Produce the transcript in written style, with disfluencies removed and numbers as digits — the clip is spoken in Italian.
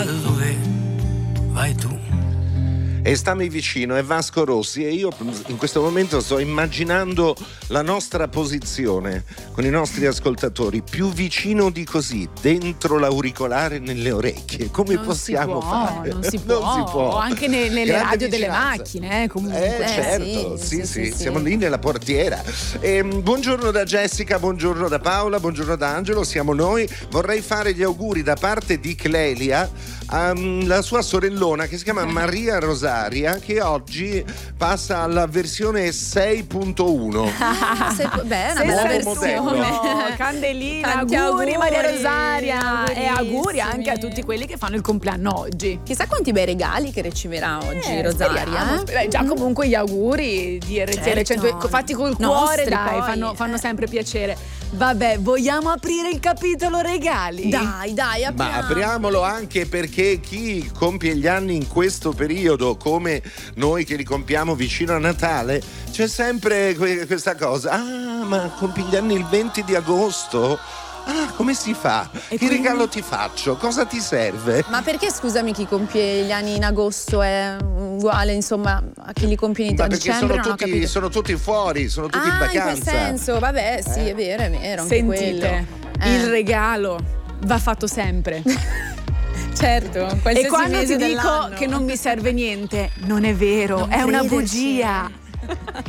vado dove vai tu. E Stammi vicino è Vasco Rossi, e io in questo momento sto immaginando la nostra posizione con i nostri ascoltatori più vicino di così, dentro l'auricolare nelle orecchie. Come non possiamo fare? Non si può. Anche nelle Grande radio delle vicinanza. macchine, comunque. Certo, sì, sì. siamo lì nella portiera. Buongiorno da Jessica, buongiorno da Paola, buongiorno da Angelo, siamo noi. Vorrei fare gli auguri da parte di Clelia alla sua sorellona che si chiama Maria Rosaria, che oggi passa alla versione 6.1. Beh, una Sei bella modello. versione. Candelina, Tanti auguri Maria Rosaria, e auguri augurissimi. anche a tutti quelli che fanno il compleanno oggi. Chissà quanti bei regali che riceverà oggi Rosaria. Speriamo. Già comunque gli auguri di RTL Certo. 102 fatti col Nostri, cuore, dai, poi. fanno sempre piacere. Vabbè, vogliamo aprire il capitolo regali? Dai, apriamo. Ma apriamolo anche perché chi compie gli anni in questo periodo, come noi che li compiamo vicino a Natale, c'è sempre questa cosa. Ah, ma compi gli anni il 20 di agosto? Ah, come si fa? E Che quindi? regalo ti faccio? Cosa ti serve? Ma perché, scusami, chi compie gli anni in agosto è uguale, insomma, a chi li compie in Ma perché dicembre? Non ho capito. sono tutti fuori, sono tutti in in quel vacanza. senso, vabbè, sì, è vero, anche Sentite, quello. il regalo va fatto sempre. Certo, E qualsiasi quando mese ti dico dell'anno. che non mi serve niente, non è vero, Non è una crederci. bugia.